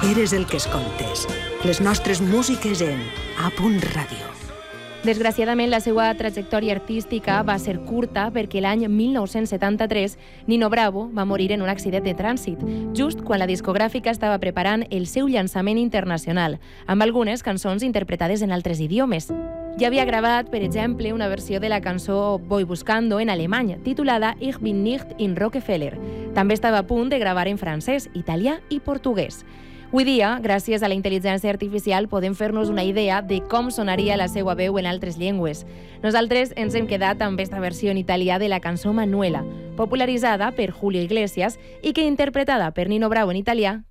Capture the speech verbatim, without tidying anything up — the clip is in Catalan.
Eres el que escoltes. Les nostres músiques en A Punt Ràdio. Desgraciadament, la seva trajectòria artística va ser curta perquè l'any mil nou-cents setanta-tres Nino Bravo va morir en un accident de trànsit, just quan la discogràfica estava preparant el seu llançament internacional, amb algunes cançons interpretades en altres idiomes. Ja havia gravat, per exemple, una versió de la cançó Voy Buscando en alemany, titulada Ich bin nicht in Rockefeller. També estava a punt de gravar en francès, italià i portuguès. Avui dia, gràcies a la intel·ligència artificial, podem fer-nos una idea de com sonaria la seva veu en altres llengües. Nosaltres ens hem quedat amb aquesta versió en italià de la cançó Manuela, popularitzada per Julio Iglesias i que, interpretada per Nino Bravo en italià,